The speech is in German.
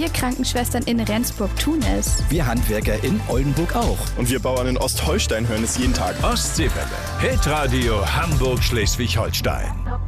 Wir Krankenschwestern in Rendsburg tun es. Wir Handwerker in Oldenburg auch. Und wir Bauern in Ostholstein hören es jeden Tag. Ostseewelle. Hitradio Hamburg-Schleswig-Holstein.